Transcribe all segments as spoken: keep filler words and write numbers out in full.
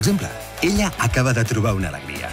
Per exemple, ella acaba de trobar una alegria.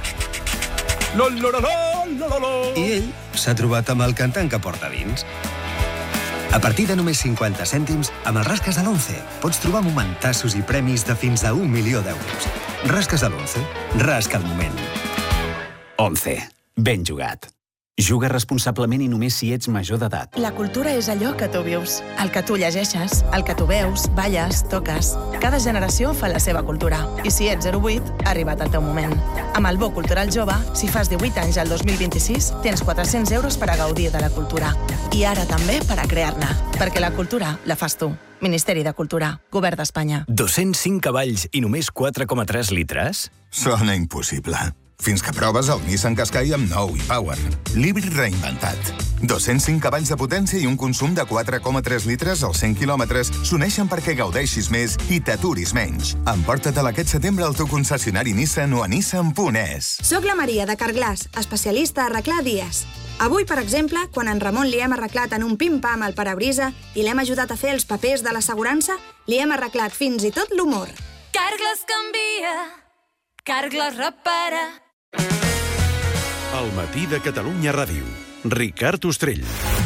I ell s'ha trobat amb el cantant que porta dins. A partir de només cinquanta cèntims, amb els rasques de l'Once, pots trobar momentassos i premis de fins a un milió d'euros. Rasques de l'Once. Rasca el moment. Once. Ben jugat. Juga responsablement i només si ets major d'edat. La cultura és allò que tu vius, el que tu llegeixes, el que tu veus, balles, toques. Cada generació fa la seva cultura. I si ets zero vuit, ha arribat el teu moment. Amb el Bo Cultural Jove, si fas divuit anys al dos mil vint-i-sis, tens quatre-cents euros per a gaudir de la cultura. I ara també per a crear-ne. Perquè la cultura la fas tu. Ministeri de Cultura, Govern d'Espanya. dos-cents cinc cavalls i només quatre coma tres litres? Sona impossible. Fins que proves el Nissan Qashqai amb nou e-Power. L'híbrid reinventat. dos-cents cinc cavalls de potència i un consum de quatre coma tres litres als cent quilòmetres s'uneixen perquè gaudeixis més i t'aturis menys. Emporta-te'l aquest setembre al teu concessionari Nissan o a nissan punt es. Soc la Maria de Carglass, especialista a arreglar dies. Avui, per exemple, quan en Ramon li hem arreglat en un pim-pam el parabrisa i l'hem ajudat a fer els papers de l'assegurança, li hem arreglat fins i tot l'humor. Carglass canvia, Carglass repara. El matí de Catalunya Ràdio. Ricard Ostrell.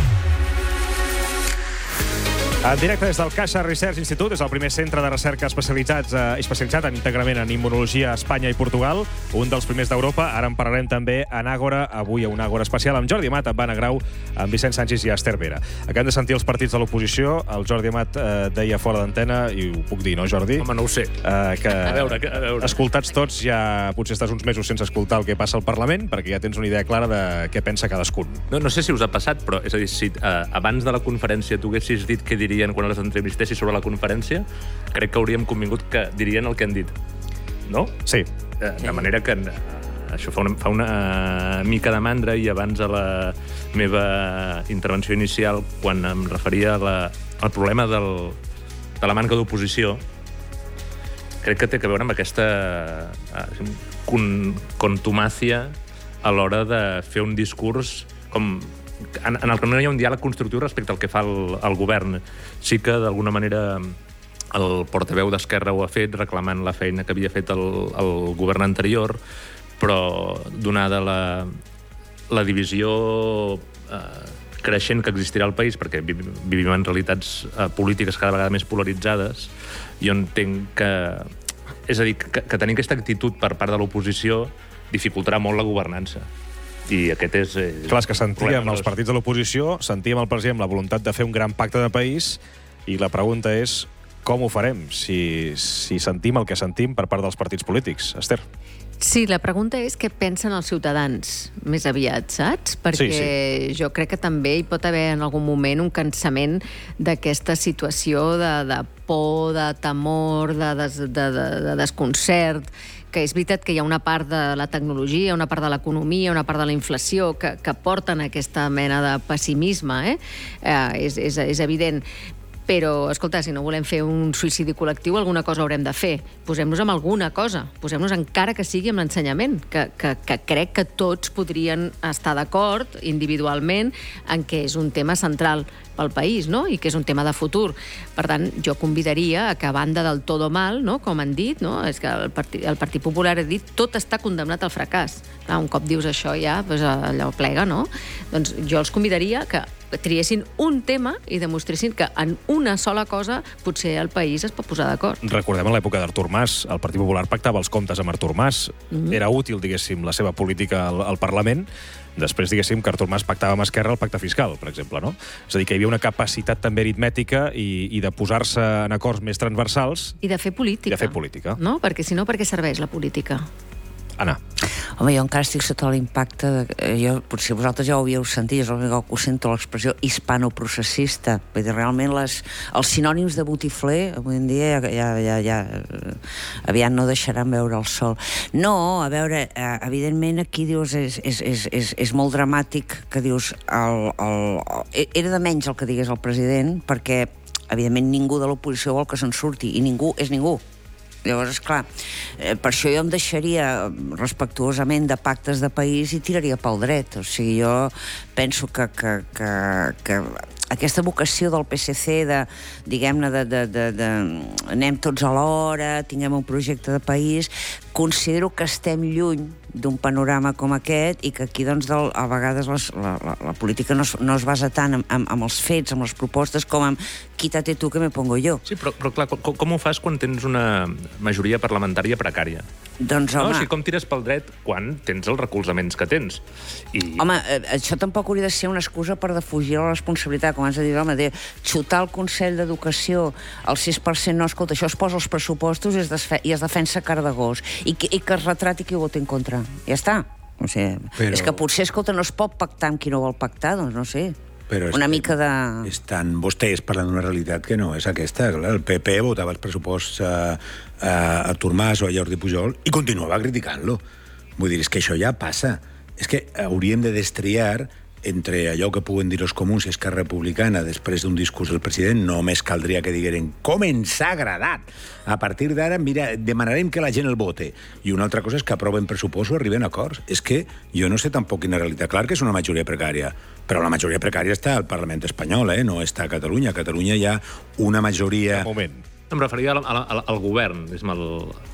En directe des del Caixa Research Institute, és el primer centre de recerca especialitzat, eh, especialitzat en íntegrament en immunologia a Espanya i Portugal, un dels primers d'Europa. Ara en parlarem també en Àgora, avui a un Àgora especial amb Jordi Amat, amb Anna Grau, amb Vicent Sanchis i Esther Vera. Acabem de sentir els partits de l'oposició. El Jordi Amat eh, deia fora d'antena, i ho puc dir, no, Jordi? Home, no ho sé. Eh, que, a veure, a veure. Escoltats tots, ja potser estàs uns mesos sense escoltar el que passa al Parlament, perquè ja tens una idea clara de què pensa cadascun. No, no sé si us ha passat, però és a dir, si eh, abans de la conferència tu haguessis dit què dirien quan les entrevistessis sobre la conferència, crec que hauríem convingut que dirien el que han dit. No? Sí. De, de manera que això fa una, fa una mica de mandra, i abans a la meva intervenció inicial, quan em referia a la, al problema del, de la manca d'oposició, crec que té a veure amb aquesta eh, con, contumàcia a l'hora de fer un discurs com en, en el que no hi ha un diàleg constructiu respecte al que fa el, el govern. Sí que, d'alguna manera, el portaveu d'Esquerra ho ha fet, reclamant la feina que havia fet el, el govern anterior, però donada la, la divisió eh, creixent que existirà al país, perquè vivim en realitats eh, polítiques cada vegada més polaritzades, jo entenc que... És a dir, que, que tenir aquesta actitud per part de l'oposició dificultarà molt la governança. I aquest és... Eh, Clar, és que sentíem els partits de l'oposició, sentíem el president la voluntat de fer un gran pacte de país, i la pregunta és com ho farem si, si sentim el que sentim per part dels partits polítics. Esther? Sí, la pregunta és què pensen els ciutadans més aviat, saps? Perquè sí, sí. jo crec que també hi pot haver en algun moment un cansament d'aquesta situació de, de por, de temor, de, des, de, de, de desconcert, que és veritat que hi ha una part de la tecnologia, una part de l'economia, una part de la inflació que, que porten aquesta mena de pessimisme, eh? Eh, és, és, és evident. Però, escolta, si no volem fer un suïcidi col·lectiu, alguna cosa haurem de fer. Posem-nos amb alguna cosa. Posem-nos encara que sigui amb l'ensenyament, que, que, que crec que tots podrien estar d'acord individualment en què és un tema central pel país, no? I que és un tema de futur. Per tant, jo convidaria a que, a banda del todo mal, no? Com han dit, no? És que el Partit, el Partit Popular ha dit tot està condemnat al fracàs. Clar, un cop dius això ja, doncs allò plega, no? Doncs jo els convidaria que triessin un tema i demostressin que en una sola cosa potser el país es pot posar d'acord. Recordem en l'època d'Artur Mas, el Partit Popular pactava els comptes amb Artur Mas. Mm-hmm. Era útil, diguéssim, la seva política al, al Parlament. Després, diguéssim, que Artur Mas pactava amb Esquerra el pacte fiscal, per exemple, no? És a dir, que hi havia una capacitat també aritmètica i, i de posar-se en acords més transversals. I de fer política. I de fer política. No? Perquè si no, per què serveix la política? Anna. Home, jo encara estic sota l'impacte de... Jo, potser vosaltres ja ho havíeu sentit, és l'únic que ho sento, l'expressió hispanoprocessista. Vull dir, realment les, els sinònims de botifler avui en dia ja, ja, ja, ja aviat no deixaran veure el sol. No, a veure, evidentment aquí dius és, és, és, és, és molt dramàtic que dius el, el, el, era de menys el que digués el president, perquè evidentment ningú de l'oposició vol que se'n surti, i ningú és ningú. Llavors, esclar, eh, per això jo em deixaria respectuosament de pactes de país i tiraria pel dret. O sigui, jo penso que, que, que, que aquesta vocació del P S C de, diguem-ne, de, de, de, de anem tots alhora, tinguem un projecte de país, considero que estem lluny d'un panorama com aquest i que aquí, doncs, del, a vegades les, la, la, la política no es, no es basa tant en, en, en els fets, en les propostes, com en quítate tu que me pongo jo. Sí, però, però clar, com, com ho fas quan tens una majoria parlamentària precària? Doncs, home... No? O sigui, com tires pel dret quan tens els recolzaments que tens? I... Home, això tampoc hauria de ser una excusa per defugir la responsabilitat, com has de dir, home, de xutar el Consell d'Educació al sis per cent, no, escolta, això es posa als pressupostos i es, desfe i es defensa car de gos, i que, i que es retrati qui ho vota en contra. Ja està. O sigui, Però... És que potser, escolta, no es pot pactar amb qui no vol pactar, doncs no sé. Però una mica de... Estan vostès parlant d'una realitat que no és aquesta. El P P votava els pressuposts a, a, a Artur Mas o a Jordi Pujol i continuava criticant-lo. Vull dir, és que això ja passa. És que hauríem de destriar entre allò que puguen dir els comuns i Esquerra Republicana després d'un discurs del president. Només caldria que digueren com ens ha agradat. A partir d'ara, mira, demanarem que la gent el vote. I una altra cosa és que aproven pressupost o arriben a acords. És que jo no sé tampoc quina realitat. Clar que és una majoria precària, però la majoria precària està al Parlament espanyol, eh? No està a Catalunya. A Catalunya hi ha una majoria... Un moment. Em referia al, al, al govern, és mal...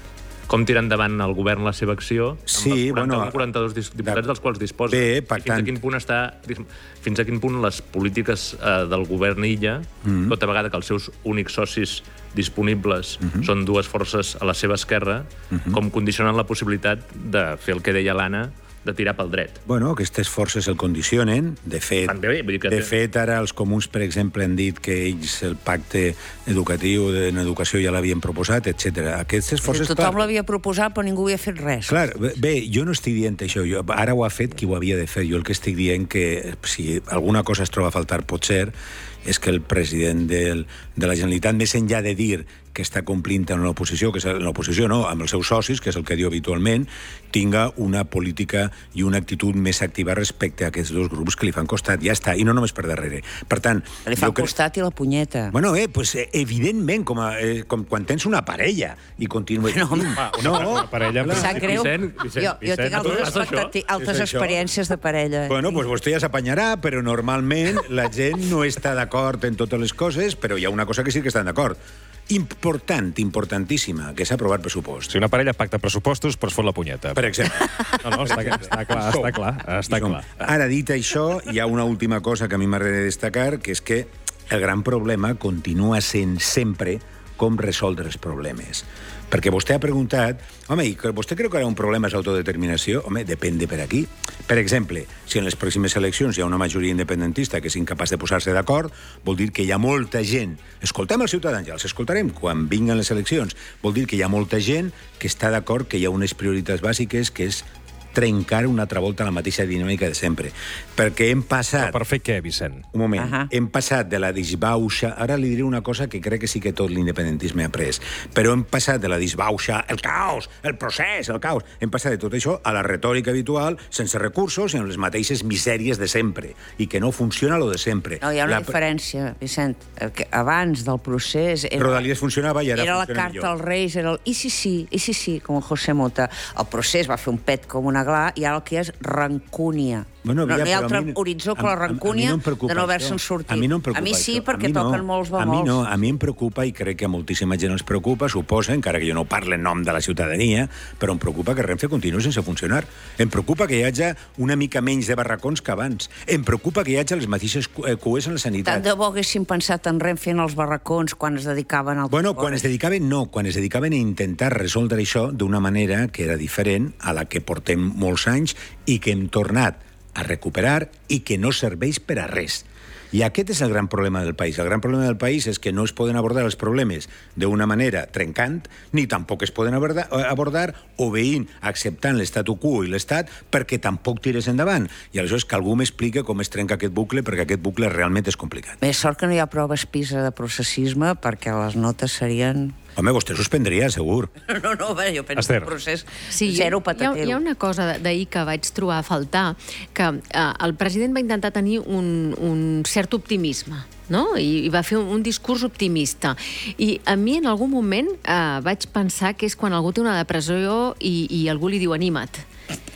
Com tira endavant el govern la seva acció sí, amb els quaranta-un, bueno, quaranta-dos diputats dels quals disposa. Bé, fins a quin punt està... Fins a quin punt les polítiques eh, del govern illa, mm-hmm. tota vegada que els seus únics socis disponibles mm-hmm. són dues forces a la seva esquerra, mm-hmm. com condicionen la possibilitat de fer el que deia l'Anna, de tirar pel dret. Bueno, aquestes forces el condicionen. De fet, bé, vull dir que... de fet ara els comuns, per exemple, han dit que ells el pacte educatiu en educació ja l'havien proposat, etcètera. Aquestes forces... Tothom clar... l'havia proposat, però ningú havia fet res. Clar, bé, jo no estic dient això. Jo, ara ho ha fet qui ho havia de fer. Jo el que estic dient que si alguna cosa es troba a faltar pot ser és que el president del, de la Generalitat, més enllà de dir que està complint en l'oposició, que és en l'oposició no, amb els seus socis, que és el que diu habitualment, tinga una política i una actitud més activa respecte a aquests dos grups que li fan costat. Ja està, i no només per darrere. Per tant... Li fan cre... costat i la punyeta. Bueno, eh, pues, evidentment, com, a, eh, com quan tens una parella i continua... No, home. No, una parella... Em sap greu. Vicent, Vicent, jo, jo tinc altres, altres experiències de parella. Bueno, doncs vostè ja s'apanyarà, però normalment la gent no està d'acord en totes les coses, però hi ha una cosa que sí que estan d'acord. Important, importantíssima, que s'ha aprovat pressupost. Si una parella pacta pressupostos, però es fot la punyeta. Per exemple. No, no, està, està clar, està clar. Està clar. Ara, dit això, hi ha una última cosa que a mi m'agrada destacar, que és que el gran problema continua sent sempre com resoldre els problemes. Perquè vostè ha preguntat, home, i vostè creu que ara un problema és autodeterminació? Home, depèn de per aquí. Per exemple, si en les pròximes eleccions hi ha una majoria independentista que és incapaç de posar-se d'acord, vol dir que hi ha molta gent... Escoltem els ciutadans, ja els escoltarem quan vinguen les eleccions. Vol dir que hi ha molta gent que està d'acord que hi ha unes prioritats bàsiques que és trencar una altra volta la mateixa dinàmica de sempre. Perquè hem passat... Però per fer què, Vicent? Un moment. Uh -huh. Hem passat de la disbauxa... Ara li diré una cosa que crec que sí que tot l'independentisme ha pres. Però hem passat de la disbauxa, el caos, el procés, el caos... Hem passat de tot això a la retòrica habitual, sense recursos i amb les mateixes misèries de sempre. I que no funciona lo de sempre. No, hi ha una la... diferència, Vicent. Que abans del procés... Era... Rodalies funcionava i ara era funciona la carta als Reis, era el i si sí, i si sí, com el José Mota. El procés va fer un pet com una gla i ara el que és rancúnia. Bueno, no, ja, no hi ha altre mi, horitzó que la rancúnia no de no haver-se'n sortit. A mi no em preocupa A mi sí, això. perquè mi no. toquen molts bemols. A mi no, a mi em preocupa, i crec que a moltíssima gent els preocupa, suposa, encara que jo no parle en nom de la ciutadania, però em preocupa que Renfe continuï sense funcionar. Em preocupa que hi hagi una mica menys de barracons que abans. Em preocupa que hi hagi les mateixes cues en la sanitat. Tant de bo haguessin pensat en Renfe en els barracons quan es dedicaven al... Bueno, quan es dedicaven, no. Quan es dedicaven a intentar resoldre això d'una manera que era diferent a la que portem molts anys i que hem tornat a recuperar i que no serveix per a res. I aquest és el gran problema del país. El gran problema del país és que no es poden abordar els problemes d'una manera trencant, ni tampoc es poden abordar, abordar obeint, acceptant l'estatu quo i l'estat, perquè tampoc tires endavant. I aleshores que algú m'explica com es trenca aquest bucle, perquè aquest bucle realment és complicat. Bé, sort que no hi ha proves PISA de processisme, perquè les notes serien... Home, vostè suspendria, segur. No, no, bé, jo penso Esther. que el procés sí, zero patatero. Hi ha, hi ha una cosa d'ahir que vaig trobar a faltar, que eh, el president va intentar tenir un, un cert optimisme, no? I, i va fer un, un discurs optimista. I a mi en algun moment eh, vaig pensar que és quan algú té una depressió i, i algú li diu anima't.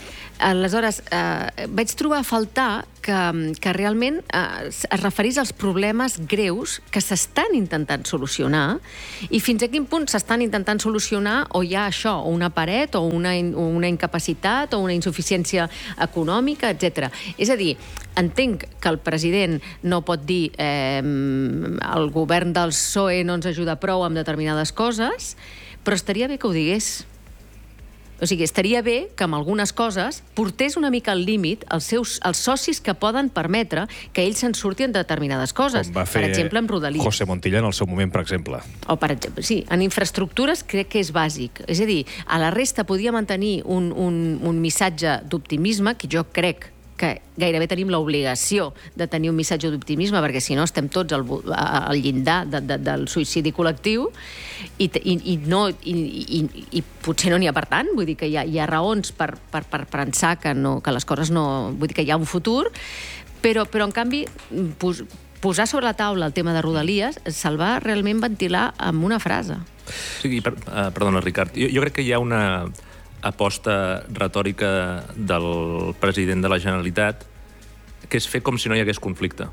aleshores, eh, vaig trobar a faltar que, que realment eh, es referís als problemes greus que s'estan intentant solucionar i fins a quin punt s'estan intentant solucionar o hi ha això, o una paret, o una, o una incapacitat, o una insuficiència econòmica, etcètera. És a dir, entenc que el president no pot dir eh, el govern del P S O E no ens ajuda prou amb determinades coses, però estaria bé que ho digués. O sigui, estaria bé que amb algunes coses portés una mica al límit els seus els socis que poden permetre que ells se'n surtin de determinades coses. Com va fer per exemple, en Rodalies. José Montilla en el seu moment, per exemple. O, per exemple, sí, en infraestructures crec que és bàsic. És a dir, a la resta podia mantenir un, un, un missatge d'optimisme, que jo crec que gairebé tenim l'obligació de tenir un missatge d'optimisme, perquè si no estem tots al, al llindar de, de, del suïcidi col·lectiu i, i, i, no, i, i, i potser no n'hi ha per tant, vull dir que hi ha, hi ha raons per, per, per pensar que, no, que les coses no... Vull dir que hi ha un futur, però, però en canvi pos, posar sobre la taula el tema de Rodalies se'l va realment ventilar amb una frase. Sí, per, uh, perdona, Ricard, jo, jo crec que hi ha una aposta retòrica del president de la Generalitat que és fer com si no hi hagués conflicte.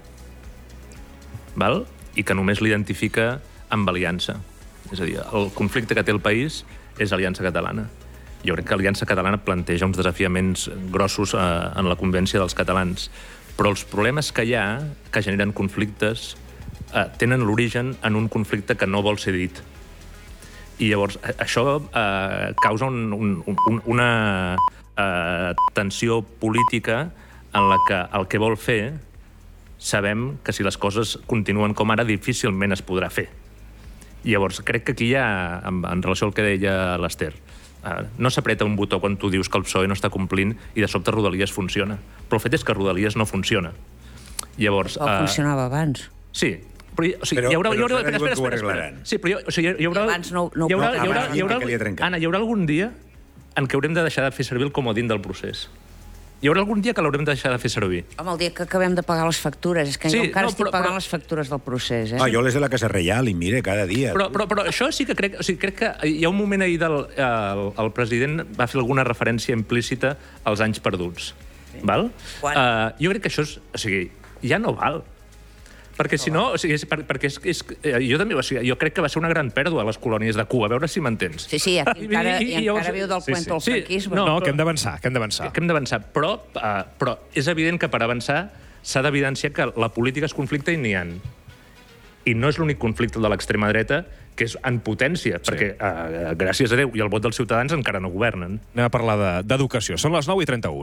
Val? I que només l'identifica amb aliança. És a dir, el conflicte que té el país és Aliança Catalana. Jo crec que Aliança Catalana planteja uns desafiaments grossos eh, en la convivència dels catalans. Però els problemes que hi ha, que generen conflictes, eh, tenen l'origen en un conflicte que no vol ser dit. I llavors això eh, causa un, un, un, una eh, tensió política en la que el que vol fer sabem que si les coses continuen com ara difícilment es podrà fer. I llavors crec que aquí hi ha, en, en relació al que deia l'Ester, eh, no s'apreta un botó quan tu dius que el P S O E no està complint i de sobte Rodalies funciona. Però el fet és que Rodalies no funciona. Llavors, o eh, funcionava abans. Sí, però, o sigui, però, hi haurà, però hi haurà, espera, espera, espera, espera, espera. Sí, però o sigui, hi haurà, abans no, no hi haurà, hi haurà, hi haurà, hi haurà, Anna, hi haurà algun dia en què haurem de deixar de fer servir el comodín del procés. Hi haurà algun dia que l'haurem de deixar de fer servir. Home, el dia que acabem de pagar les factures. És que sí, jo encara no, estic però, pagant però... les factures del procés. Eh? Ah, jo les de la Casa Reial, i mire, cada dia. Però, però, però això sí que crec... O sigui, crec que hi ha un moment ahir del... El, el president va fer alguna referència implícita als anys perduts. Sí. Val? Uh, jo crec que això és... O sigui, ja no val. Perquè si no, o sigui, és, per, perquè és, és, jo també, o sigui, jo crec que va ser una gran pèrdua a les colònies de Cuba, a veure si m'entens. Sí, sí, aquí encara, I, i, i encara viu del sí, cuento del sí. franquisme. No, no però, que hem d'avançar, que hem d'avançar. Que hem d'avançar, però, uh, però és evident que per avançar s'ha d'evidenciar que la política és conflicte i n'hi ha. I no és l'únic conflicte de l'extrema dreta, que és en potència, sí. perquè, uh, gràcies a Déu i al vot dels ciutadans, encara no governen. Anem a parlar d'educació. De, Són les nou i trenta-u.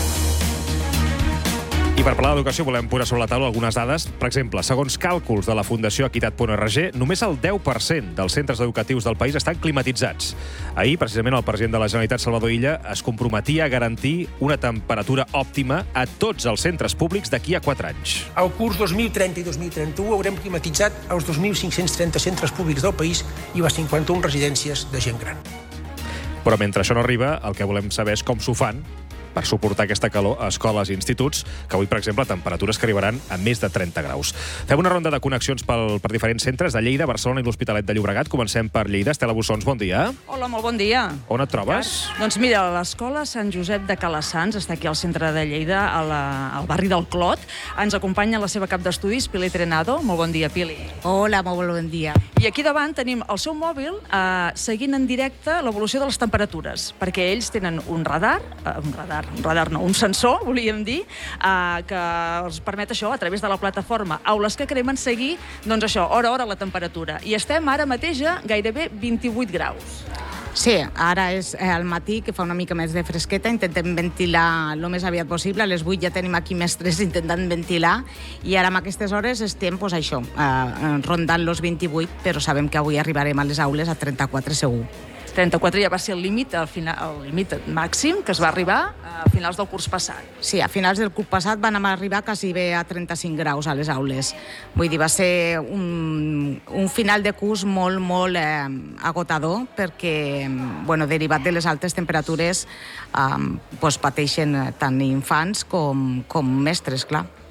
I per parlar d'educació volem posar sobre la taula algunes dades. Per exemple, segons càlculs de la Fundació Equitat punt org, només el deu per cent dels centres educatius del país estan climatitzats. Ahir, precisament, el president de la Generalitat, Salvador Illa, es comprometia a garantir una temperatura òptima a tots els centres públics d'aquí a quatre anys. Al curs dos mil trenta i dos mil trenta-u haurem climatitzat els dos mil cinc-cents trenta centres públics del país i les cinquanta-una residències de gent gran. Però mentre això no arriba, el que volem saber és com s'ho fan per suportar aquesta calor a escoles i instituts, que avui, per exemple, temperatures que arribaran a més de trenta graus. Fem una ronda de connexions pel, per diferents centres de Lleida, Barcelona i l'Hospitalet de Llobregat. Comencem per Lleida. Estela Bussons, bon dia. Hola, molt bon dia. On et trobes? Doncs mira, l'escola Sant Josep de Calassans està aquí al centre de Lleida, a la, al barri del Clot. Ens acompanya la seva cap d'estudis, Pili Trenado. Molt bon dia, Pili. Hola, molt bon dia. I aquí davant tenim el seu mòbil eh, seguint en directe l'evolució de les temperatures, perquè ells tenen un radar, eh, un radar un radar no, un sensor, volíem dir, eh, que els permet això, a través de la plataforma Aules que Cremen, seguir, doncs això, hora a hora la temperatura. I estem ara mateix a gairebé vint-i-vuit graus. Sí, ara és al matí, que fa una mica més de fresqueta, intentem ventilar el més aviat possible. A les vuit ja tenim aquí mestres intentant ventilar i ara amb aquestes hores estem, doncs això, eh, rondant los vint-i-vuit, però sabem que avui arribarem a les aules a trenta-quatre segur. trenta-quatre ja va ser el límit, el, final, el límit màxim que es va arribar a finals del curs passat. Sí, a finals del curs passat van arribar quasi bé a trenta-cinc graus a les aules. Vull dir, va ser un, un final de curs molt, molt eh, agotador perquè, bueno, derivat de les altes temperatures, eh, doncs pateixen tant infants com, com mestres, clar.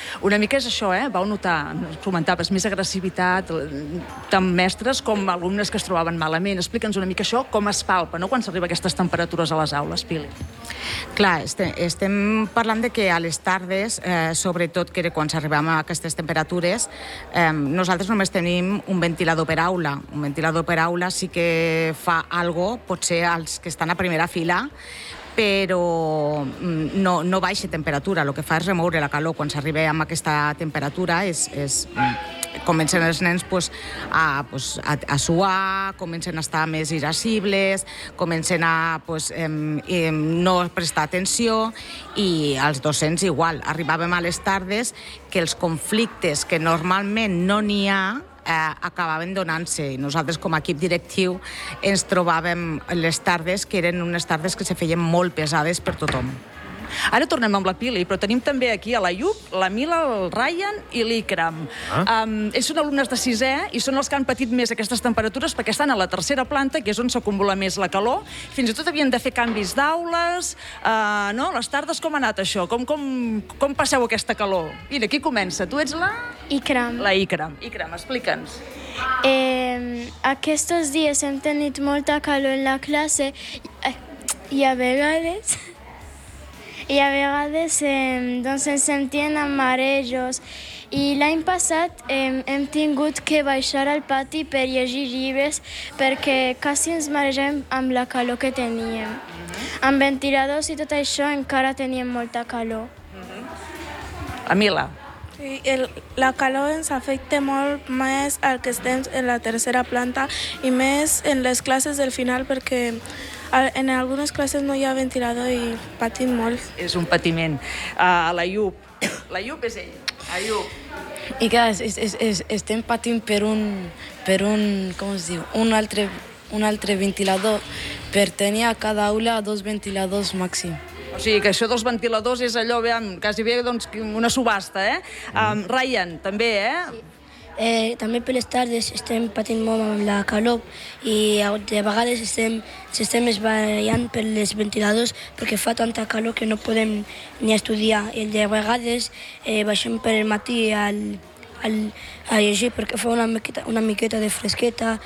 Una mica és això, eh? Vau notar, comentaves, més agressivitat, tant mestres com alumnes que es trobaven malament. Explica'ns una mica això, com es palpa, no?, quan s'arriba a aquestes temperatures a les aules, Pili. Clar, estem, estem parlant de que a les tardes, eh, sobretot que quan s'arribam a aquestes temperatures, eh, nosaltres només tenim un ventilador per aula. Un ventilador per aula sí que fa algo, potser als que estan a primera fila, però no, no baixa temperatura. El que fa és remoure la calor. Quan s'arriba a aquesta temperatura és, és, comencen els nens pues, a, pues, a, a suar, comencen a estar més irascibles, comencen a pues, em, em, no prestar atenció, i els docents igual. Arribàvem a les tardes que els conflictes que normalment no n'hi ha Eh, acabaven donant-se. Nosaltres, com a equip directiu, ens trobàvem les tardes que eren unes tardes que se feien molt pesades per tothom. Ara tornem amb la Pili, però tenim també aquí a l'Ayub, la Mila, el Ryan i l'Ikram. Ah. Um, ells són alumnes de sisè i són els que han patit més aquestes temperatures perquè estan a la tercera planta, que és on s'acumula més la calor. Fins i tot havien de fer canvis d'aules. Uh, no? Les tardes, com ha anat això? Com, com, com passeu aquesta calor? Mira, qui comença? Tu ets la... Ikram. La Ikram. Ikram, explica'ns. Eh, aquests dies hem tenit molta calor en la classe i a vegades... I a vegades eh, doncs ens sentim amb marejos. I l'any passat eh, hem tingut que baixar al pati per llegir llibres perquè quasi ens marejàvem amb la calor que teníem. Amb ventiladors i tot això encara teníem molta calor. Amila. Sí, el, la calor ens afecta molt més al que estem en la tercera planta i més en les classes del final perquè en algunes classes no hi ha ventilador i patim molt. És un patiment. Uh, L'Ayub. L'Ayub és ell. Ayub. I clar, es, es, es, estem patint per un, per un, com es diu, un altre, un altre ventilador per tenir a cada aula dos ventiladors màxim. O sigui que això dels ventiladors és allò, veiem, quasi bé doncs, una subhasta, eh? Um, Ryan, també, eh? Sí. Eh, també per les tardes estem patint molt amb la calor i de vegades estem, estem esbarallant per les ventiladors perquè fa tanta calor que no podem ni estudiar. I de vegades eh, baixem per el matí al, al, a llegir perquè fa una miqueta, una miqueta de fresqueta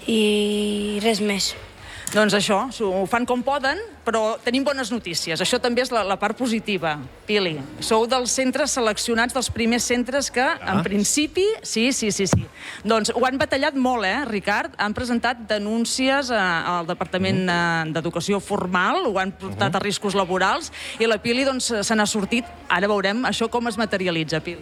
i res més. Doncs això, ho fan com poden, però tenim bones notícies. Això també és la, la part positiva. Pili, sou dels centres seleccionats, dels primers centres que, ah. en principi... Sí, sí, sí, sí. Doncs ho han batallat molt, eh, Ricard? Han presentat denúncies eh, al Departament eh, d'Educació Formal, ho han portat uh -huh. a riscos laborals, i la Pili doncs, se n'ha sortit. Ara veurem això com es materialitza, Pili.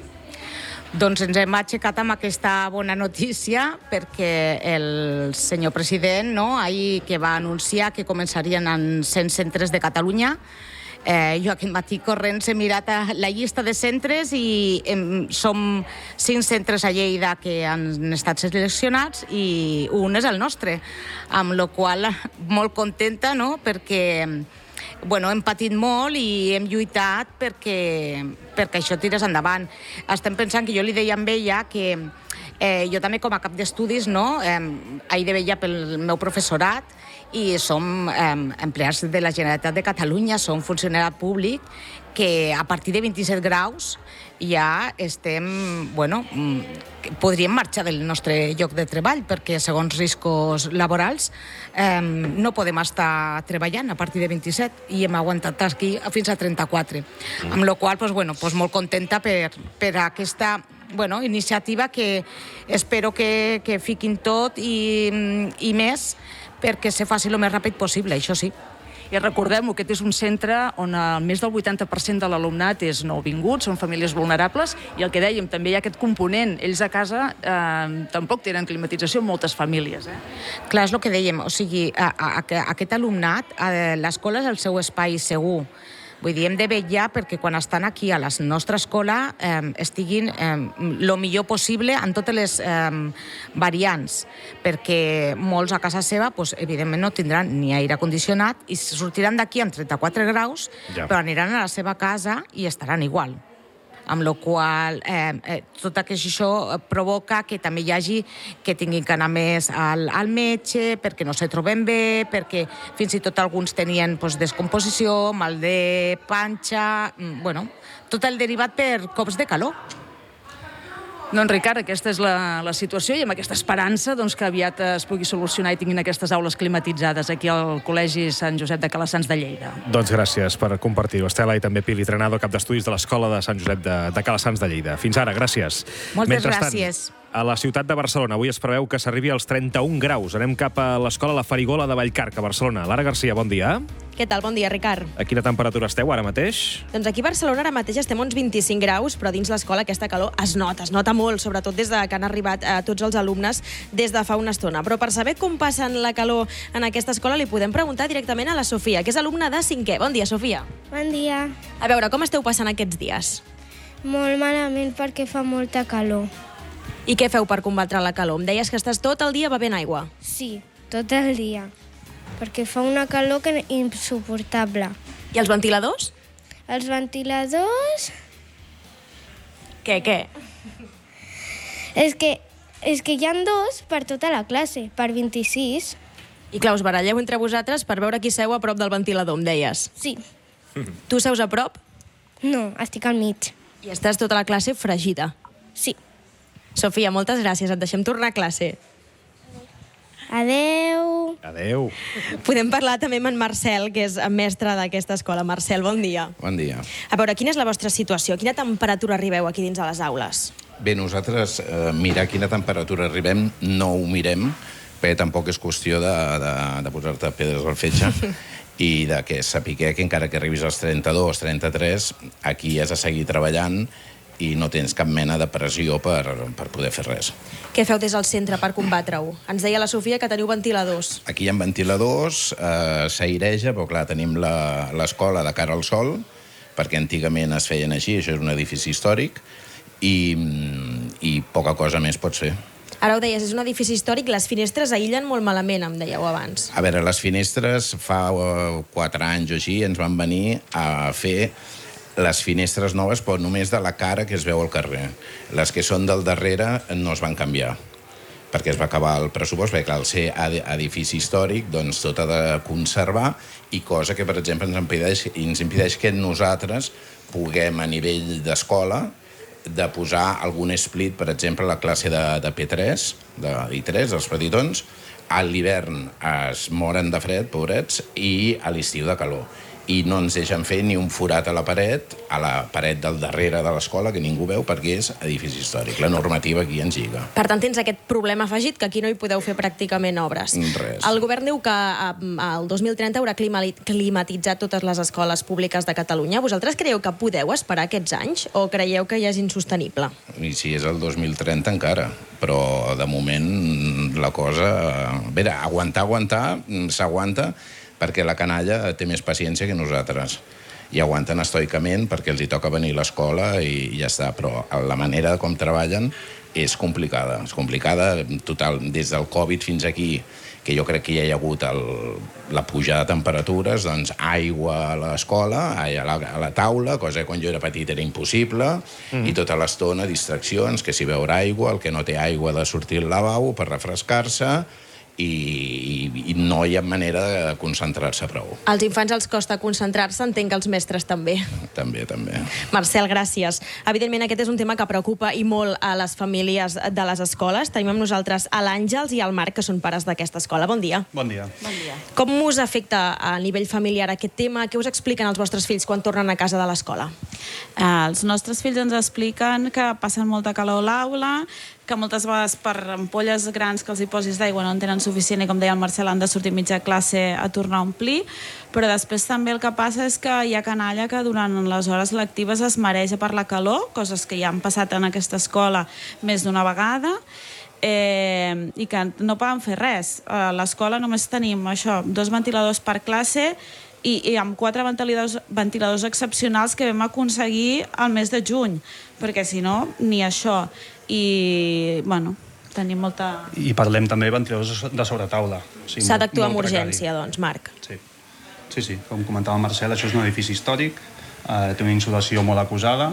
Doncs ens hem aixecat amb aquesta bona notícia perquè el senyor president, no, ahir que va anunciar que començarien en cent centres de Catalunya, eh, jo aquest matí corrents he mirat la llista de centres i em, som cinc centres a Lleida que han estat seleccionats i un és el nostre, amb la qual cosa molt contenta, no?, perquè bueno, hem patit molt i hem lluitat perquè, perquè això tirés endavant. Estem pensant que jo li deia amb ella que eh, jo també com a cap d'estudis, no, eh, he de vetllar pel meu professorat i som eh, empleats de la Generalitat de Catalunya, som funcionari públic que a partir de vint-i-set graus ja estem, bueno, podríem marxar del nostre lloc de treball perquè segons riscos laborals eh, no podem estar treballant a partir de vint-i-set i hem aguantat aquí fins a trenta-quatre. Mm. Amb la qual cosa, pues, bueno, pues molt contenta per, per aquesta bueno, iniciativa que espero que, que fiquin tot i, i més perquè se faci el més ràpid possible, això sí. I recordem-ho, aquest és un centre on el més del vuitanta per cent de l'alumnat és nouvingut, són famílies vulnerables, i el que dèiem, també hi ha aquest component. Ells a casa eh, tampoc tenen climatització en moltes famílies. Eh? Clar, és el que dèiem, o sigui, a, a, a, aquest alumnat, l'escola és el seu espai segur. Vull dir, hem de vetllar perquè quan estan aquí a la nostra escola eh, estiguin el eh, millor possible en totes les eh, variants, perquè molts a casa seva, pues, evidentment, no tindran ni aire condicionat i sortiran d'aquí amb trenta-quatre graus, ja. Però aniran a la seva casa i estaran igual. amb la qual eh, eh, tot això provoca que també hi hagi que tinguin que anar més al, al metge perquè no se troben bé, perquè fins i tot alguns tenien pues, descomposició, mal de panxa, bueno, tot el derivat per cops de calor. Doncs, Ricard, aquesta és la, la situació i amb aquesta esperança doncs, que aviat es pugui solucionar i tinguin aquestes aules climatitzades aquí al Col·legi Sant Josep de Calassanç de Lleida. Doncs gràcies per compartir-ho. Estela i també Pili Trenado, cap d'estudis de l'Escola de Sant Josep de, de Calassanç de Lleida. Fins ara, gràcies. Moltes Mentrestant, gràcies. A la ciutat de Barcelona avui es preveu que s'arribi als trenta-un graus. Anem cap a l'Escola La Farigola de Vallcarca, a Barcelona. Lara Garcia, bon dia. Què tal? Bon dia, Ricard. A quina temperatura esteu ara mateix? Doncs aquí a Barcelona ara mateix estem a uns vint-i-cinc graus, però dins l'escola aquesta calor es nota, es nota molt, sobretot des de que han arribat eh, tots els alumnes des de fa una estona. Però per saber com passen la calor en aquesta escola li podem preguntar directament a la Sofia, que és alumna de cinquè. Bon dia, Sofia. Bon dia. A veure, com esteu passant aquests dies? Molt malament perquè fa molta calor. I què feu per combatre la calor? Em deies que estàs tot el dia bevent aigua. Sí, tot el dia. Perquè fa una calor que insuportable. I els ventiladors? Els ventiladors... Què, què? És que, és que hi ha dos per tota la classe, per vint-i-sis. I clar, us baralleu entre vosaltres per veure qui seu a prop del ventilador, em deies. Sí. Tu seus a prop? No, estic al mig. I estàs tota la classe fregida? Sí. Sofia, moltes gràcies. Et deixem tornar a classe. Adeu. Adeu. Podem parlar també amb en Marcel, que és mestre d'aquesta escola. Marcel, bon dia. Bon dia. A veure, quina és la vostra situació? Quina temperatura arribeu aquí dins de les aules? Bé, nosaltres eh, mirar quina temperatura arribem no ho mirem, perquè tampoc és qüestió de, de, de posar-te pedres al fetge i de que sapiguer que encara que arribis als trenta-dos, trenta-tres, aquí has de seguir treballant i no tens cap mena de pressió per, per poder fer res. Què feu des del centre per combatre-ho? Ens deia la Sofia que teniu ventiladors. Aquí hi ha ventiladors, eh, s'aireja, però clar, tenim l'escola de cara al sol, perquè antigament es feien així, això és un edifici històric, i, i poca cosa més pots fer. Ara ho deies, és un edifici històric, les finestres aïllen molt malament, em dèieu abans. A veure, les finestres fa uh, quatre anys o així ens van venir a fer les finestres noves, però només de la cara que es veu al carrer. Les que són del darrere no es van canviar, perquè es va acabar el pressupost, perquè al ser edifici històric, doncs tot ha de conservar, i cosa que, per exemple, ens impedeix, ens impedeix que nosaltres puguem, a nivell d'escola, de posar algun split, per exemple, a la classe de, de P tres, de I tres, dels petitons, a l'hivern es moren de fred, pobrets, i a l'estiu de calor. I no ens deixen fer ni un forat a la paret, a la paret del darrere de l'escola, que ningú veu perquè és edifici històric. La normativa aquí ens lliga. Per tant, tens aquest problema afegit, que aquí no hi podeu fer pràcticament obres. Res. El govern diu que el dos mil trenta haurà climatitzat totes les escoles públiques de Catalunya. Vosaltres creieu que podeu esperar aquests anys o creieu que ja és insostenible? I si és el dos mil trenta encara, però de moment la cosa... A veure, aguantar, aguantar, s'aguanta, perquè la canalla té més paciència que nosaltres. I aguanten estoicament perquè els hi toca venir a l'escola i ja està. Però la manera com treballen és complicada. És complicada total, des del Covid fins aquí, que jo crec que ja hi ha hagut el, la pujada de temperatures, doncs aigua a l'escola, a la, a la taula, cosa que quan jo era petit era impossible, mm. i tota l'estona distraccions, que si beure aigua, el que no té aigua ha de sortir al lavabo per refrescar-se, I, i, i no hi ha manera de concentrar-se prou. Als infants els costa concentrar-se, entenc que els mestres també. També, també. Marcel, gràcies. Evidentment, aquest és un tema que preocupa i molt a les famílies de les escoles. Tenim amb nosaltres a l'Àngels i al Marc, que són pares d'aquesta escola. Bon dia. Bon dia. Bon dia. Com us afecta a nivell familiar aquest tema? Què us expliquen els vostres fills quan tornen a casa de l'escola? Eh, els nostres fills ens expliquen que passen molta calor a l'aula, que moltes vegades per ampolles grans que els hi posis d'aigua no en tenen suficient i, com deia el Marcel, han de sortir mitja classe a tornar a omplir, però després també el que passa és que hi ha canalla que durant les hores lectives es mareja per la calor, coses que ja han passat en aquesta escola més d'una vegada, eh, i que no poden fer res. A l'escola només tenim això, dos ventiladors per classe i, i amb quatre ventiladors, ventiladors excepcionals que vam aconseguir al mes de juny, perquè si no, ni això. I, bueno, tenim molta... I parlem també de ventiladors de sobretaula. O sigui, S'ha d'actuar amb precari. urgència, doncs, Marc. Sí. sí, sí, com comentava Marcel, això és un edifici històric, eh, té una insolació molt acusada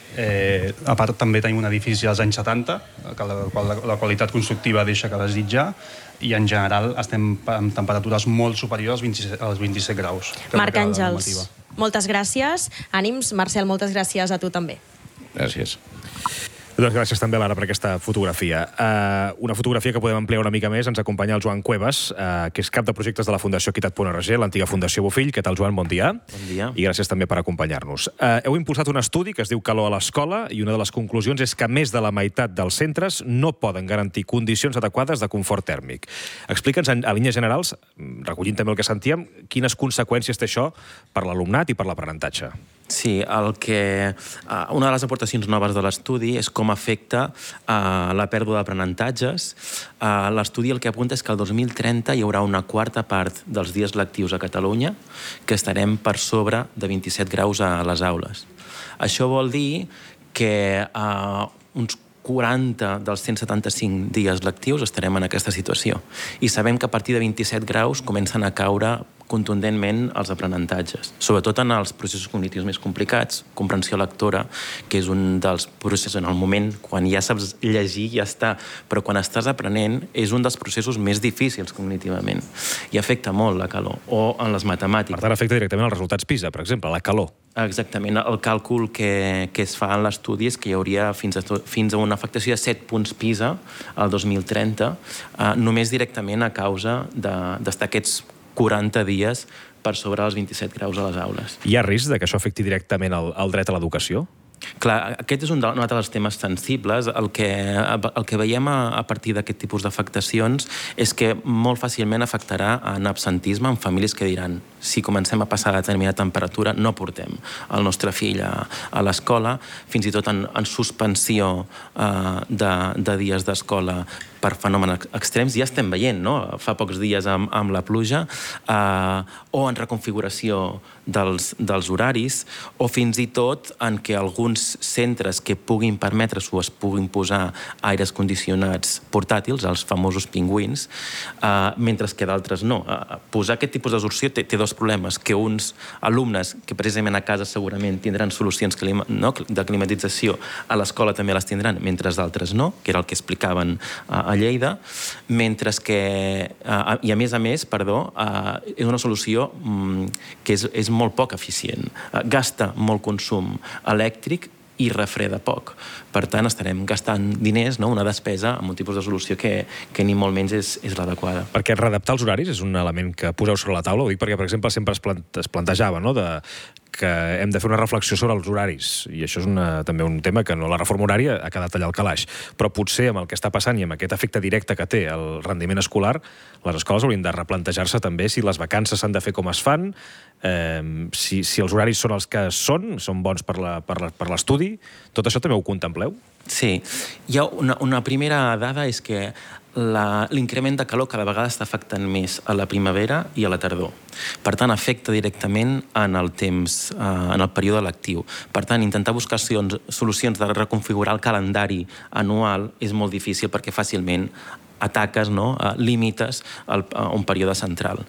Eh, a part, també tenim un edifici dels anys setanta, que la, la, la qualitat constructiva deixa que desitjar, i en general estem amb temperatures molt superiors als vint-i-set, als vint-i-set graus. Marc Àngels, moltes gràcies. Ànims. Marcel, moltes gràcies a tu també. Gràcies. Doncs gràcies també, Lara, per aquesta fotografia. Uh, una fotografia que podem ampliar una mica més. Ens acompanya el Joan Cuevas, uh, que és cap de projectes de la Fundació Equitat punt org, l'antiga Fundació Bofill. Què tal, Joan? Bon dia. Bon dia. I gràcies també per acompanyar-nos. Uh, heu impulsat un estudi que es diu Calor a l'escola i una de les conclusions és que més de la meitat dels centres no poden garantir condicions adequades de confort tèrmic. Explica'ns, a línies generals, recollint també el que sentíem, quines conseqüències té això per l'alumnat i per l'aprenentatge. Sí, el que, una de les aportacions noves de l'estudi és com afecta uh, la pèrdua d'aprenentatges. Uh, l'estudi el que apunta és que el dos mil trenta hi haurà una quarta part dels dies lectius a Catalunya que estarem per sobre de vint-i-set graus a les aules. Això vol dir que uh, uns quaranta dels cent setanta-cinc dies lectius estarem en aquesta situació. I sabem que a partir de vint-i-set graus comencen a caure contundentment els aprenentatges, sobretot en els processos cognitius més complicats, comprensió lectora, que és un dels processos en el moment, quan ja saps llegir, ja està, però quan estàs aprenent és un dels processos més difícils cognitivament i afecta molt la calor, o en les matemàtiques. Per tant, afecta directament els resultats PISA, per exemple, la calor. Exactament. El càlcul que, que es fa en l'estudi és que hi hauria fins a, tot, fins a una afectació de set punts PISA al dos mil trenta, eh, només directament a causa d'estar aquests quaranta dies per sobre els vint-i-set graus a les aules. Hi ha risc de que això afecti directament el, el dret a l'educació? Clar, aquest és un, de, un altre dels temes sensibles. El que, el que veiem a, a partir d'aquest tipus d'afectacions és que molt fàcilment afectarà en absentisme, en famílies que diran si comencem a passar a determinada temperatura no portem el nostre fill a, a l'escola, fins i tot en, en suspensió eh, de, de dies d'escola per fenòmens extrems. Ja estem veient, no?, fa pocs dies amb, amb la pluja, eh, o en reconfiguració dels, dels horaris, o fins i tot en què alguns centres que puguin permetre-s'ho es puguin posar aires condicionats portàtils, els famosos pingüins, eh, mentre que d'altres no. Eh, posar aquest tipus de solució té, té dos problemes, que uns alumnes, que precisament a casa segurament tindran solucions clima, no, de climatització, a l'escola també les tindran, mentre d'altres no, que era el que explicaven eh, a Lleida, mentre que, eh, i a més a més, perdó, eh, és una solució mm, que és, és molt poc eficient. Eh, gasta molt consum elèctric i refreda poc. Per tant, estarem gastant diners, no?, una despesa amb un tipus de solució que, que ni molt menys és, és l'adequada. Perquè redactar els horaris és un element que poseu sobre la taula, ho dic perquè, per exemple, sempre es, plant, es plantejava, no?, de que hem de fer una reflexió sobre els horaris, i això és una, també un tema que no, la reforma horària ha quedat allà al calaix, però potser amb el que està passant i amb aquest efecte directe que té el rendiment escolar, les escoles haurien de replantejar-se també si les vacances s'han de fer com es fan, eh, si, si els horaris són els que són, són bons per l'estudi, tot això també ho contempleu? Sí. Hi ha una, una primera dada és que l'increment de calor cada vegada està afectant més a la primavera i a la tardor. Per tant, afecta directament en el temps, eh, en el període lectiu. Per tant, intentar buscar solucions de reconfigurar el calendari anual és molt difícil perquè fàcilment ataques, no?, uh, limites el, uh, un període central.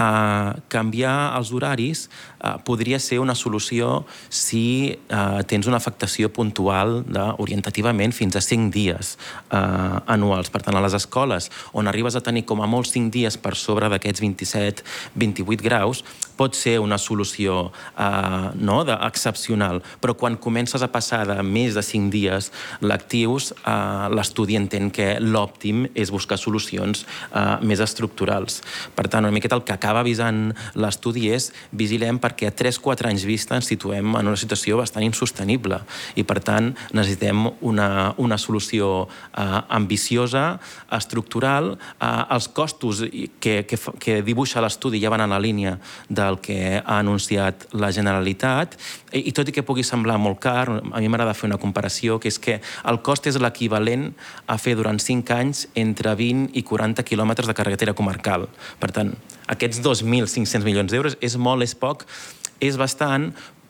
Uh, canviar els horaris uh, podria ser una solució si uh, tens una afectació puntual de, orientativament fins a cinc dies uh, anuals. Per tant, a les escoles on arribes a tenir com a molt cinc dies per sobre d'aquests vint-i-set vint-i-vuit graus, pot ser una solució uh, no, de, excepcional, però quan comences a passar de més de cinc dies lectius, uh, l'estudi entén que l'òptim és buscar solucions uh, més estructurals. Per tant, una miqueta el que acaba avisant l'estudi és vigilem perquè a tres quatre anys vista ens situem en una situació bastant insostenible i, per tant, necessitem una, una solució uh, ambiciosa, estructural. Uh, els costos que, que, que dibuixa l'estudi ja van en la línia del que ha anunciat la Generalitat i, i tot i que pugui semblar molt car, a mi m'agrada fer una comparació, que és que el cost és l'equivalent a fer durant cinc anys entre vint i quaranta quilòmetres de carretera comarcal. Per tant, aquests dos mil cinc-cents milions d'euros és molt, és poc, és bastant,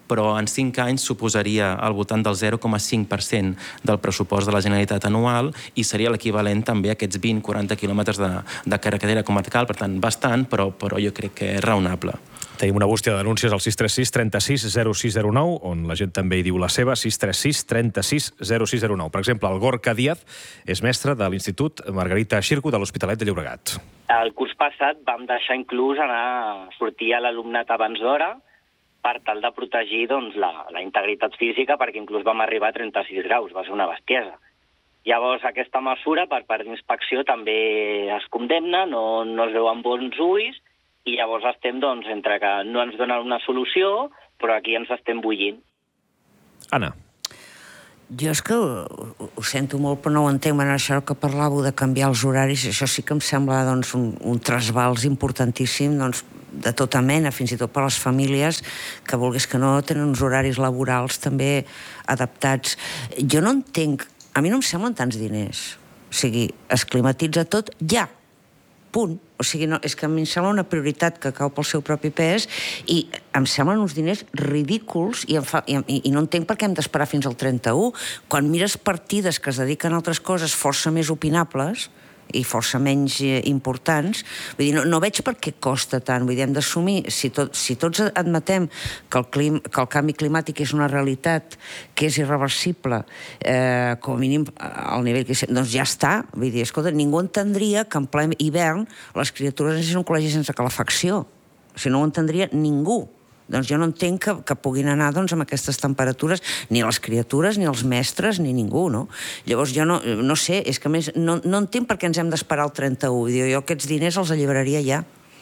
però en cinc anys suposaria al voltant del zero coma cinc per cent del pressupost de la Generalitat anual i seria l'equivalent també a aquests vint a quaranta quilòmetres de, de carretera comarcal, per tant, bastant, però, però jo crec que és raonable. Tenim una bústia de denúncies al sis tres sis, trenta-sis, zero sis zero nou, on la gent també hi diu la seva, sis tres sis, trenta-sis, zero sis zero nou. Per exemple, el Gorka Díaz és mestre de l'Institut Margarita Xirco de l'Hospitalet de Llobregat. El curs passat vam deixar inclús anar a sortir a l'alumnat abans d'hora per tal de protegir doncs, la, la integritat física, perquè inclús vam arribar a trenta-sis graus, va ser una bestiesa. Llavors, aquesta mesura per part d'inspecció també es condemna, no, no es veu amb bons ulls, i llavors estem, doncs, entre que no ens donen una solució, però aquí ens estem bullint. Anna. Jo és que ho, ho sento molt, però no ho entenc. En això que parlàveu de canviar els horaris, això sí que em sembla doncs, un, un trasbals importantíssim doncs, de tota mena, fins i tot per a les famílies que volgués que no tenen uns horaris laborals també adaptats. Jo no entenc, a mi no em semblen tants diners. O sigui, es climatitza tot ja. Punt. O sigui, no, és que a mi em sembla una prioritat que cau pel seu propi pes i em semblen uns diners ridículs i, em fa, i, i no entenc per què hem d'esperar fins al trenta-u. Quan mires partides que es dediquen a altres coses força més opinables i força menys importants, vull dir, no, no veig per què costa tant. Vull dir, hem d'assumir, si, tot, si tots admetem que el, clim, que el canvi climàtic és una realitat que és irreversible, eh, com a mínim al nivell que... Doncs ja està. Vull dir, escolta, ningú entendria que en ple hivern les criatures anessin a un col·legi sense calefacció. O sigui, no ho entendria ningú. Doncs jo no entenc que, que puguin anar doncs, amb aquestes temperatures, ni les criatures, ni els mestres, ni ningú, no? Llavors jo no, no sé, és que a més no, no entenc per què ens hem d'esperar el trenta-u. Jo aquests diners els alliberaria ja.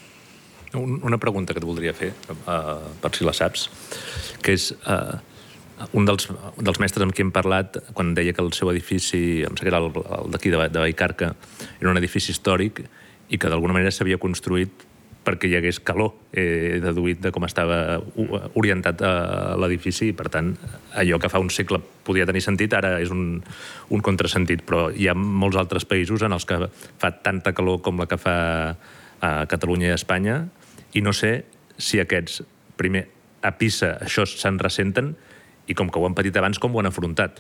Una pregunta que et voldria fer, uh, per si la saps, que és... Uh, un dels, dels mestres amb qui hem parlat, quan deia que el seu edifici, em sembla que era el, el d'aquí de, de Vallcarca, era un edifici històric i que d'alguna manera s'havia construït perquè hi hagués calor, eh, deduït de com estava orientat a l'edifici, i per tant, allò que fa un segle podia tenir sentit, ara és un, un contrasentit, però hi ha molts altres països en els que fa tanta calor com la que fa a Catalunya i a Espanya, i no sé si aquests, primer, a Pisa, això se'n ressenten, i com que ho han patit abans, com ho han afrontat?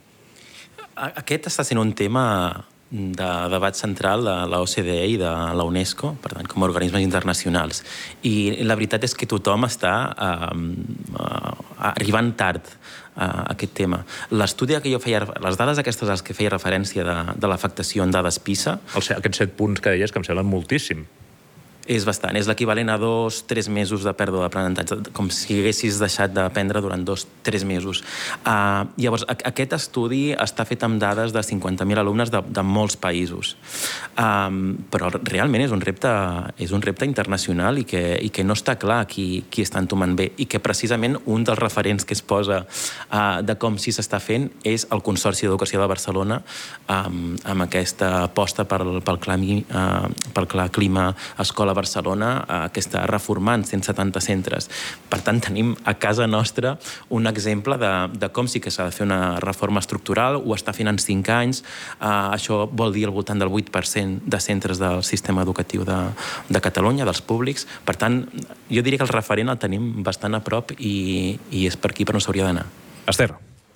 Aquest està sent un tema de debat central de la O C D E i de la UNESCO, per tant, com a organismes internacionals. I la veritat és que tothom està eh, arribant tard a aquest tema. L'estudi que jo feia, les dades aquestes als que feia referència de, de l'afectació en dades PISA... Els, aquests set punts que deies que em semblen moltíssim. És bastant. És l'equivalent a dos, tres mesos de pèrdua d'aprenentatge, com si haguessis deixat d'aprendre durant dos, tres mesos. Uh, llavors, aquest estudi està fet amb dades de cinquanta mil alumnes de, de molts països. Um, però realment és un repte, és un repte internacional i que, i que no està clar qui, qui està entomant bé. I que precisament un dels referents que es posa uh, de com si s'està fent és el Consorci d'Educació de Barcelona, um, amb aquesta aposta pel, pel, clami, uh, pel clar clima escola Barcelona, eh, que està reformant cent setanta centres. Per tant, tenim a casa nostra un exemple de, de com sí que s'ha de fer una reforma estructural, ho està fent en cinc anys, eh, això vol dir al voltant del vuit per cent de centres del sistema educatiu de, de Catalunya, dels públics. Per tant, jo diria que el referent el tenim bastant a prop i, i és per aquí per on s'hauria d'anar. Esther.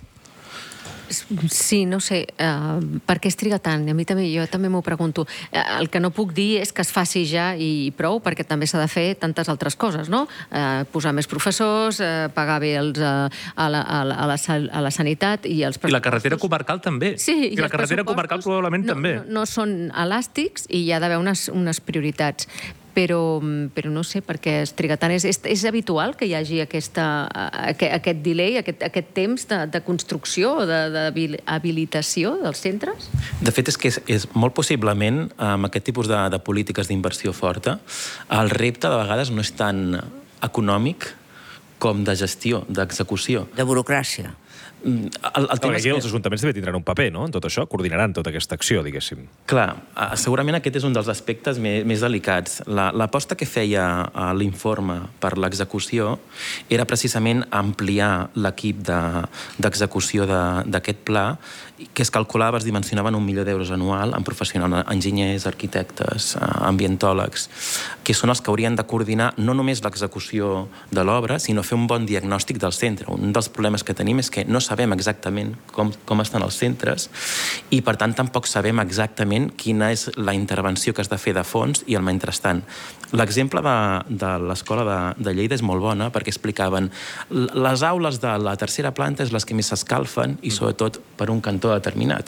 Sí, no sé, uh, per què es triga tant? A mi també, jo també m'ho pregunto. Uh, el que no puc dir és que es faci ja i prou, perquè també s'ha de fer tantes altres coses, no? Uh, posar més professors, uh, pagar bé els, uh, a, la, a, la, a, la, a la sanitat i els I la carretera comarcal també. Sí, i, I la carretera comarcal probablement no, també. No, no són elàstics i hi ha d'haver unes, unes prioritats. Però, però no sé per què es triga tant. És, és, és habitual que hi hagi aquesta, aquest, aquest delay, aquest, aquest temps de, de construcció o d'habilitació dels centres? De fet, és que és, és molt possiblement, amb aquest tipus de, de polítiques d'inversió forta, el repte de vegades no és tan econòmic com de gestió, d'execució. De burocràcia. El, el tema aquí els ajuntaments també tindran un paper, no?, en tot això, coordinaran tota aquesta acció, diguéssim. Clar, segurament aquest és un dels aspectes més, més delicats. L'aposta que feia l'informe per l'execució era precisament ampliar l'equip d'execució d'aquest pla, que es calculava, es dimensionava en un milió d'euros anual en professionals, enginyers, arquitectes, ambientòlegs, que són els que haurien de coordinar no només l'execució de l'obra, sinó fer un bon diagnòstic del centre. Un dels problemes que tenim és que no sabem exactament com, com estan els centres i, per tant, tampoc sabem exactament quina és la intervenció que has de fer de fons i el mentrestant. L'exemple de, de l'escola de, de Lleida és molt bona perquè explicaven les aules de la tercera planta és les que més s'escalfen i, sobretot, per un cantó determinat.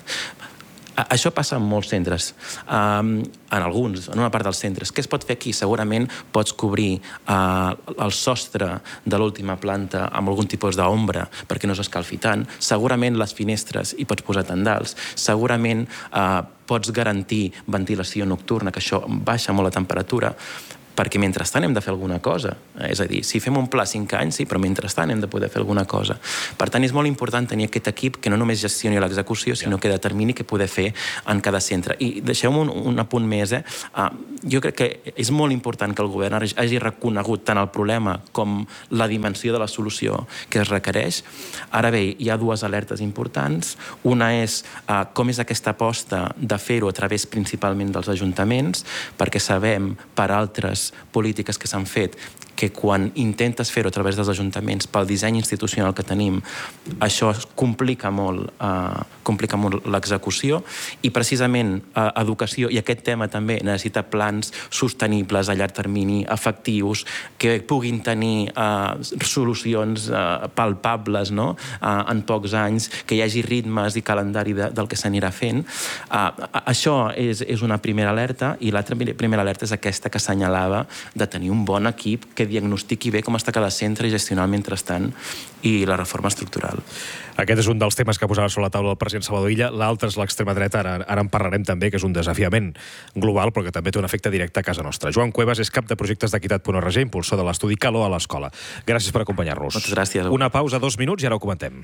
Això passa en molts centres, um, en alguns, en una part dels centres. Què es pot fer aquí? Segurament pots cobrir uh, el sostre de l'última planta amb algun tipus d'ombra perquè no s'escalfi tant. Segurament les finestres hi pots posar tendals. Segurament uh, pots garantir ventilació nocturna, que això baixa molt la temperatura, perquè mentrestant hem de fer alguna cosa. És a dir, si fem un pla cinc anys, sí, però mentrestant hem de poder fer alguna cosa. Per tant, és molt important tenir aquest equip que no només gestioni l'execució, sinó que determini què poder fer en cada centre. I deixeu-me un, un apunt més. Eh? Uh, jo crec que és molt important que el govern hagi reconegut tant el problema com la dimensió de la solució que es requereix. Ara bé, hi ha dues alertes importants. Una és uh, com és aquesta aposta de fer-ho a través principalment dels ajuntaments, perquè sabem per altres polítiques que s'han fet que quan intentes fer-ho a través dels ajuntaments pel disseny institucional que tenim, això complica molt, eh, complica molt l'execució i precisament eh, educació i aquest tema també necessita plans sostenibles a llarg termini, efectius, que puguin tenir eh, solucions eh, palpables, no? eh, en pocs anys, que hi hagi ritmes i calendari de, del que s'anirà fent. Eh, això és, és una primera alerta i l'altra primera alerta és aquesta que assenyalava de tenir un bon equip que diagnostiqui bé com està cada centre i gestionar el mentrestant i la reforma estructural. Aquest és un dels temes que posava sobre la taula el president Salvador Illa. L'altre és l'extrema dreta, ara, ara en parlarem també, que és un desafiament global, però que també té un efecte directe a casa nostra. Joan Cuevas és cap de projectes d'equitat punt org, impulsor de l'estudi Calor a l'escola. Gràcies per acompanyar-nos. Moltes gràcies. Una pausa, dos minuts, i ara ho comentem.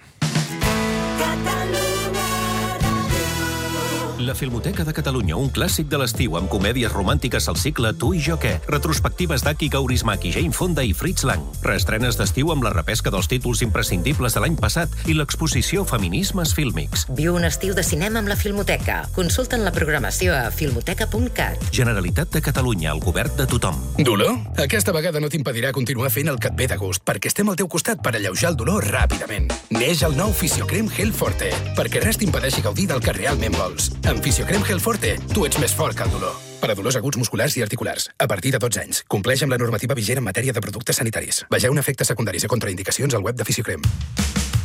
La Filmoteca de Catalunya, un clàssic de l'estiu amb comèdies romàntiques al cicle Tu i jo què, retrospectives d'Aki Kaurismäki, Jane Fonda i Fritz Lang, reestrenes d'estiu amb la repesca dels títols imprescindibles de l'any passat i l'exposició Feminismes fílmics. Viu un estiu de cinema amb la Filmoteca. Consulta'n la programació a filmoteca punt cat. Generalitat de Catalunya, el govern de tothom. Dolor? Aquesta vegada no t'impedirà continuar fent el que et ve de gust, perquè estem al teu costat per alleujar el dolor ràpidament. Neix el nou Fisiocrem Gel Forte, perquè res t'impedeixi gaudir del que realment vols. Amb Fisiocrem Gel Forte, tu ets més fort que el dolor. Per a dolors aguts musculars i articulars, a partir de dotze anys. Compleix amb la normativa vigent en matèria de productes sanitaris. Vegeu efectes secundaris i contraindicacions al web de Fisiocrem.